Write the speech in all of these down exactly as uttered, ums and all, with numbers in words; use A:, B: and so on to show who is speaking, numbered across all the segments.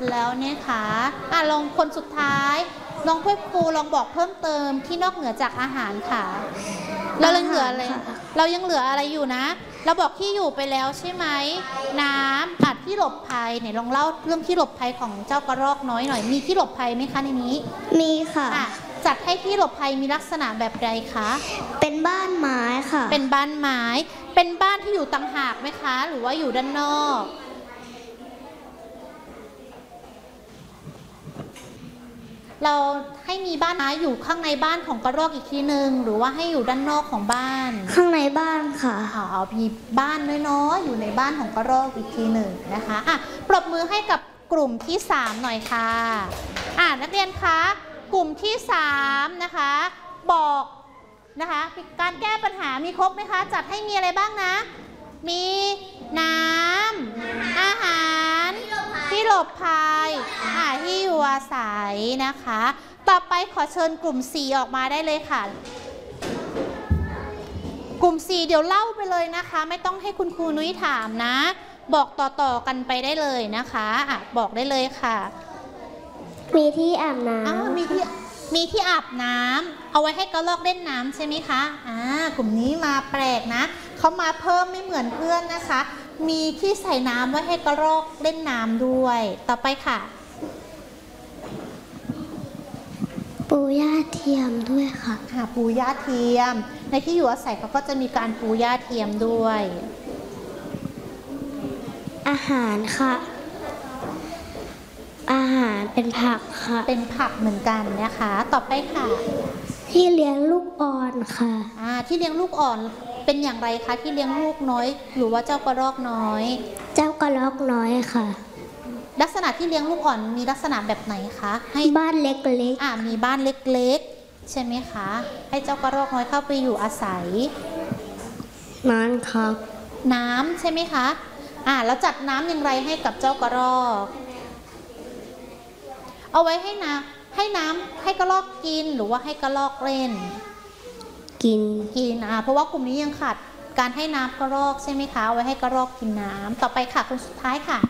A: แล้วเนี่ยค่ะอ่ะลองคนสุดท้ายลองเพื่อนครูลองบอกเพิ่มเติมที่นอกเหนือจากอาหารค่ะเรายังเหลืออะไรเรายังเหลืออะไรอยู่นะเราบอกที่อยู่ไปแล้วใช่ไหมน้ำอัดที่หลบภัยเนี่ยลองเล่าเรื่องที่หลบภัยของเจ้ากระรอกน้อยหน่อยมีที่หลบภัยไหมคะในนี้
B: มีค่ะ
A: จัดให้ที่หลบภัยมีลักษณะแบบใดคะ
B: เป็นบ้านไม้ค่ะ
A: เป็นบ้านไม้เป็นบ้านที่อยู่ต่างหากไหมคะหรือว่าอยู่ด้านนอกเราให้มีบ้านไม้อยู่ข้างในบ้านของกระรอกอีกทีนึงหรือว่าให้อยู่ด้านนอกของบ้าน
B: ข้างในบ้านค่ะ
A: เอามีบ้านน้อยๆอยู่ในบ้านของกระรอกอีกทีหนึ่งนะคะอ่ะปรบมือให้กับกลุ่มที่สามหน่อยค่ะอ่ะนักเรียนคะกลุ่มที่สามนะคะบอกนะคะการแก้ปัญหามีครบไหมคะจัดให้มีอะไรบ้างนะมีน้ำอาหารที่หลบภัยที่อยู่อาศัยนะคะต่อไปขอเชิญกลุ่มสี่ออกมาได้เลยค่ะกลุ่มสี่เดี๋ยวเล่าไปเลยนะคะไม่ต้องให้คุณครูนุ้ยถามนะบอกต่อๆกันไปได้เลยนะคะอ่ะบอกได้เลยค่ะ
B: มีที่อาบน้
A: ำมีที่มีที่อาบน้ำเอาไว้ให้กระรอกเล่นน้ำใช่ไหมคะอ่ากลุ่มนี้มาแปลกนะเขามาเพิ่มไม่เหมือนเพื่อนนะคะมีที่ใส่น้ำไว้ให้กระรอกเล่นน้ำด้วยต่อไปค่ะ
B: ปูหญ้าเทียมด้วยค่ะ
A: ค่ะปูหญ้าเทียมในที่อยู่อาศัยเขาก็จะมีการปูหญ้าเทียมด้วย
B: อาหารค่ะอาหารเป็นผักค่ะ
A: เป็นผักเหมือนกันนะคะต่อไปค่ะ
B: ที่เลี้ยงลูกอ่อนค่ะ
A: อ่าที่เลี้ยงลูกอ่อนเป็นอย่างไรคะที่เลี้ยงลูกน้อยหรือว่าเจ้ากระรอกน้อย
B: เจ้ากระรอกน้อยค่ะ
A: ลักษณะที่เลี้ยงลูกอ่อนมีลักษณะแบบไหนคะ
B: ให้บ้านเล็ก
A: ๆอ่ามีบ้านเล็กๆใช่ไหมคะให้เจ้ากระรอกน้อยเข้าไปอยู่อาศัย
B: น้ำครับ
A: น้ำใช่ไหมคะอ่าแล้วจัดน้ำอย่างไรให้กับเจ้ากระรอกเอาไว้ให้น้ำให้น้ำให้กระรอกกินหรือว่าให้กระรอกเล่น
B: กิน
A: กินอ่าเพราะว่ากลุ่มนี้ยังขาดการให้น้ำกระรอกใช่ไหมคะเอาไว้ให้กระรอกกินน้ำต่อไปค่ะคนสุดท้ายค่ะ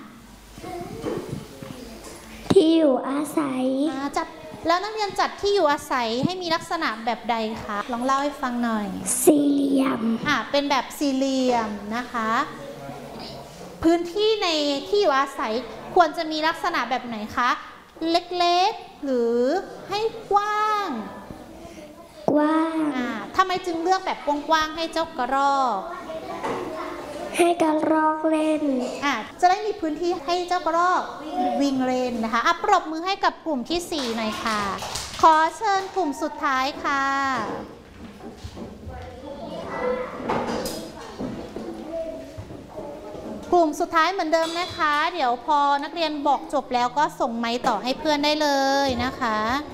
B: ที่อยู่อาศัย
A: จัดแล้วนักเรียนจัดที่อยู่อาศัยให้มีลักษณะแบบใดคะลองเล่าให้ฟังหน่อย
B: สี่เหลี่ยม
A: อ่าเป็นแบบสี่เหลี่ยมนะคะพื้นที่ในที่อยู่อาศัยควรจะมีลักษณะแบบไหนคะเล็กๆหรือให้กว้าง
B: กว้าง
A: อ่าทำไมจึงเลือกแบบกว้างๆให้เจ้ากระรอก
B: ให้กระรอกเล่น
A: อ่ะจะได้มีพื้นที่ให้เจ้ากระรอกวิ่งเล่นนะคะอ่ะปรบมือให้กับกลุ่มที่สี่หน่อยค่ะขอเชิญกลุ่มสุดท้ายค่ะกลุ่มสุดท้ายเหมือนเดิมนะคะเดี๋ยวพอนักเรียนบอกจบแล้วก็ส่งไมค์ต่อให้เพื่อนได้เลยนะคะ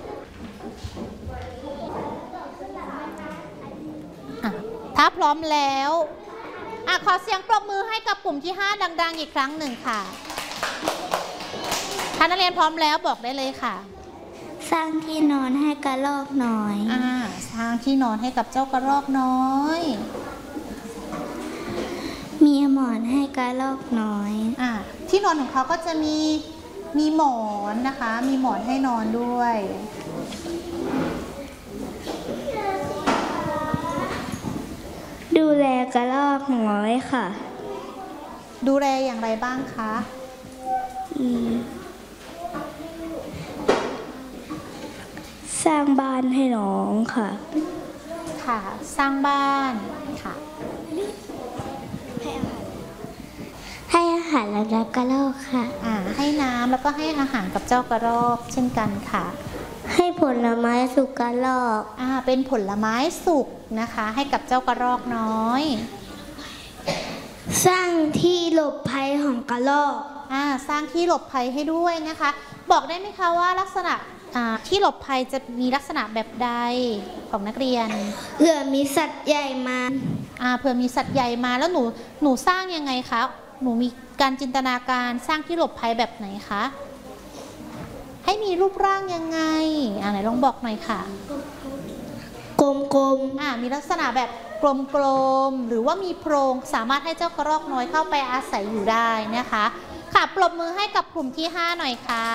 A: ถ้าพร้อมแล้วอ่ะขอเสียงปรบมือให้กับกลุ่มที่ห้าดังๆอีกครั้งหนึ่งค่ะถ้านักเรียนพร้อมแล้วบอกได้เลยค่ะ
B: สร้างที่นอนให้กระรอกน้อย
A: อ่าสร้างที่นอนให้กับเจ้ากระรอกน้อย
B: มีหมอนให้กระรอกน้อย
A: อ่าที่นอนของเขาก็จะมีมีหมอนนะคะมีหมอนให้นอนด้วย
B: ดูแลกระรอกน้อยค่ะ
A: ดูแลอย่างไรบ้างคะ
B: สร้างบ้านให้น้องค่ะ
A: ค่ะสร้างบ้านค่ะ
B: ให้อาหารแล้วกระรอกค่ะ
A: อ่าให้น้ำแล้วก็ให้อาหารกับเจ้ากระรอกเช่นกันค่ะ
B: ให้ผลไม้สุกกระรอก
A: อ่าเป็นผลไม้สุกนะคะให้กับเจ้ากระรอกน้อย
B: สร้างที่หลบภัยของกระรอก
A: อ่าสร้างที่หลบภัยให้ด้วยนะคะบอกได้ไหมคะว่าลักษณะที่หลบภัยจะมีลักษณะแบบใดของนักเรียน
B: เผื่อมีสัตว์ใหญ่มา
A: อ่าเผื่อมีสัตว์ใหญ่มาแล้วหนูหนูสร้างยังไงคะหนูมีการจินตนาการสร้างที่หลบภัยแบบไหนคะให้มีรูปร่างยังไงอ่าไหนลองบอกหน่อยค่ะ
B: กลม
A: ๆอ่ามีลักษณะแบบกลมๆหรือว่ามีโพรงสามารถให้เจ้ากระรอกน้อยเข้าไปอาศัยอยู่ได้นะคะค่ะปรบมือให้กับกลุ่มที่ห้าหน่อยค่ะ